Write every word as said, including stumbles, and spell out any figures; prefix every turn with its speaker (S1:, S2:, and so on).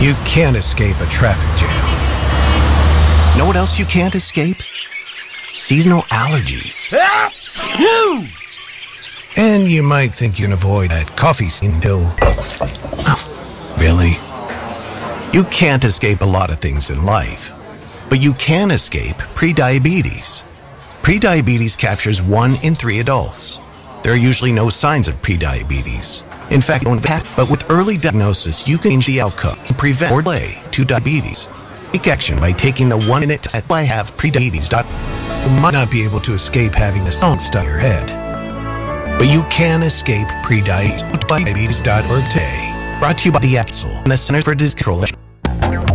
S1: You can't escape a traffic jam. Know what else you can't escape? Seasonal allergies. And you might think you can avoid that coffee until... Oh, really? You can't escape a lot of things in life, but you can escape prediabetes. Prediabetes captures one in three adults. There are usually no signs of prediabetes. In fact, you don't have, but with early diagnosis, you can change the outcome and prevent or delay to diabetes. Take action by taking the one-minute test at I have prediabetes dot com. You might not be able to escape having the song stuck in your head, but you can escape prediabetes. diabetes dot org today. Brought to you by the A C T S L and the Center for Disease Control.